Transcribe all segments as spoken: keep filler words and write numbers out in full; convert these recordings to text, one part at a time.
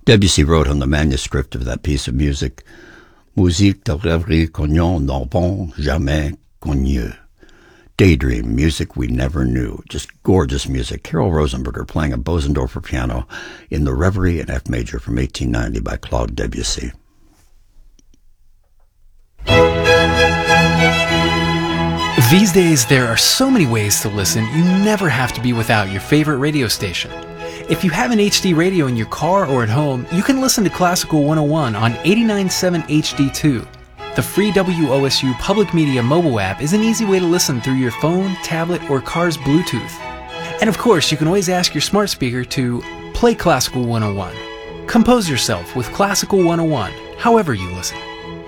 Debussy wrote on the manuscript of that piece of music, Musique de rêverie qu'on n'avons jamais connue. Daydream, music we never knew. Just gorgeous music. Carol Rosenberger playing a Bosendorfer piano in the Reverie in F major from eighteen ninety by Claude Debussy. These days, there are so many ways to listen, you never have to be without your favorite radio station. If you have an H D radio in your car or at home, you can listen to Classical one oh one on eighty-nine point seven H D two. The free W O S U Public Media mobile app is an easy way to listen through your phone, tablet, or car's Bluetooth. And of course, you can always ask your smart speaker to play Classical one oh one. Compose yourself with Classical one oh one, however you listen.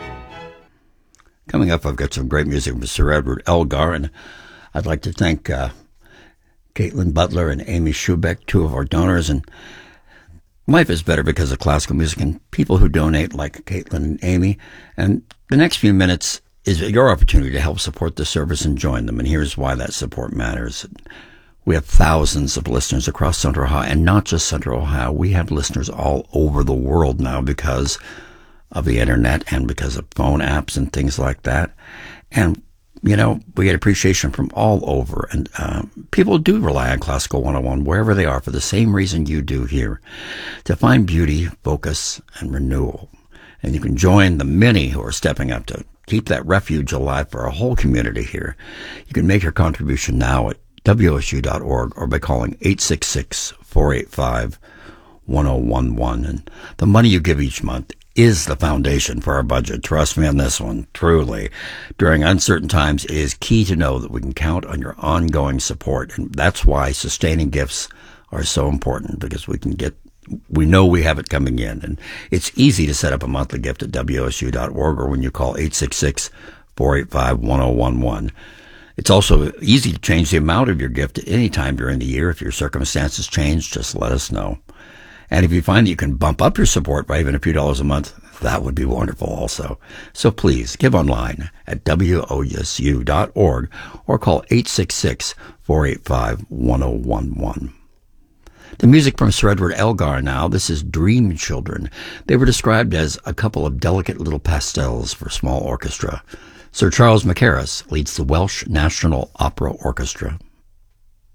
Coming up, I've got some great music from Sir Edward Elgar, and I'd like to thank uh, Caitlin Butler and Amy Schubeck, two of our donors. And life is better because of classical music and people who donate like Caitlin and Amy. And the next few minutes is your opportunity to help support the service and join them. And here's why that support matters. We have thousands of listeners across Central Ohio, and not just Central Ohio. We have listeners all over the world now because of the internet and because of phone apps and things like that. And you know, we get appreciation from all over, and uh, people do rely on Classical one oh one wherever they are for the same reason you do here, to find beauty, focus, and renewal. And you can join the many who are stepping up to keep that refuge alive for our whole community here. You can make your contribution now at W O S U dot org or by calling eight six six, four eight five, one oh one one. And the money you give each month is the foundation for our budget. Trust me on this one, truly. During uncertain times, it is key to know that we can count on your ongoing support. And that's why sustaining gifts are so important, because we can get, we know we have it coming in. And it's easy to set up a monthly gift at W O S U dot org or when you call eight six six, four eight five, one oh one one. It's also easy to change the amount of your gift at any time during the year. If your circumstances change, just let us know. And if you find that you can bump up your support by even a few dollars a month, that would be wonderful also. So please give online at W O S U dot org or call eight six six, four eight five, one oh one one. The music from Sir Edward Elgar now. This is Dream Children. They were described as a couple of delicate little pastels for small orchestra. Sir Charles Mackerras leads the Welsh National Opera Orchestra.